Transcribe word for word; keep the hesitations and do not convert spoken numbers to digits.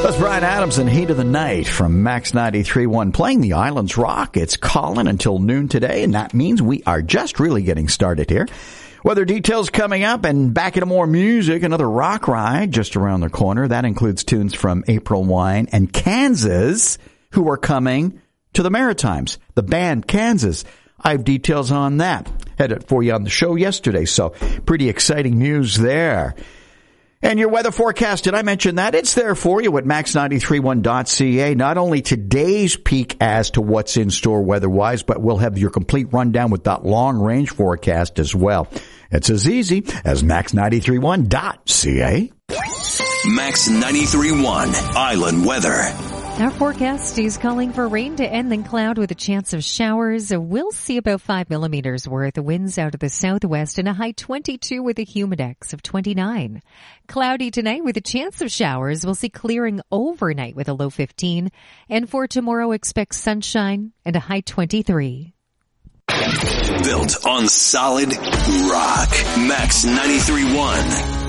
That's Bryan Adams and Heat of the Night from Max ninety-three point one playing the Islands Rock. It's calling until noon today, and that means we are just really getting started here. Weather details coming up, and back into more music, another rock ride just around the corner. That includes tunes from April Wine and Kansas, who are coming to the Maritimes. The band Kansas. I have details on that. Had it for you on the show yesterday, so pretty exciting news there. And your weather forecast, did I mention that? It's there for you at max ninety-three point one dot c a. Not only today's peak as to what's in store weather-wise, but we'll have your complete rundown with that long-range forecast as well. It's as easy as max ninety-three point one dot c a. Max ninety-three point one Island Weather. Our forecast is calling for rain to end in cloud with a chance of showers. We'll see about five millimeters worth. Winds out of the southwest and a high twenty-two with a humidex of twenty-nine. Cloudy tonight with a chance of showers. We'll see clearing overnight with a low fifteen. And for tomorrow, expect sunshine and a high twenty-three. Built on solid rock. Max ninety-three point one.